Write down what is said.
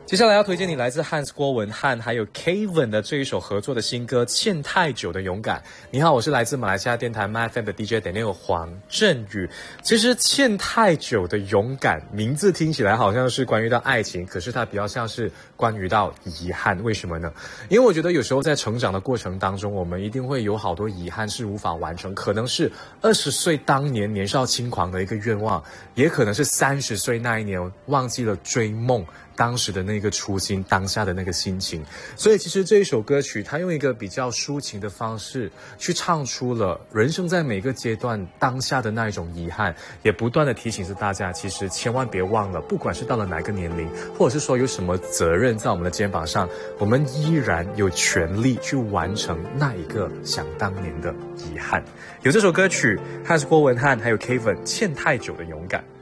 接下来要推荐你来自汉斯郭文翰还有 Kevin 的这一首合作的新歌《欠太久的勇敢》。你好，我是来自马来西亚电台 MyFM 的 DJ 点六黄振宇。其实欠太久的勇敢名字听起来好像是关于到爱情，可是它比较像是关于到遗憾。为什么呢？因为我觉得有时候在成长的过程当中，我们一定会有好多遗憾是无法完成，可能是20岁当年年少轻狂的一个愿望，也可能是30岁那一年忘记了追梦当时的那个初心，当下的那个心情。所以其实这一首歌曲它用一个比较抒情的方式去唱出了人生在每个阶段当下的那一种遗憾，也不断的提醒着大家，其实千万别忘了，不管是到了哪个年龄，或者是说有什么责任在我们的肩膀上，我们依然有权利去完成那一个想当年的遗憾。有这首歌曲汉斯郭文翰还有 Kevin 欠太久的勇敢。